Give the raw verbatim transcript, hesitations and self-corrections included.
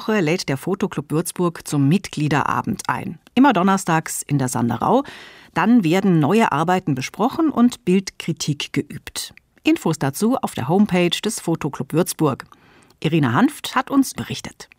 Woche lädt der Fotoclub Würzburg zum Mitgliederabend ein. Immer donnerstags in der Sanderau. Dann werden neue Arbeiten besprochen und Bildkritik geübt. Infos dazu auf der Homepage des Fotoclub Würzburg. Irina Hanft hat uns berichtet.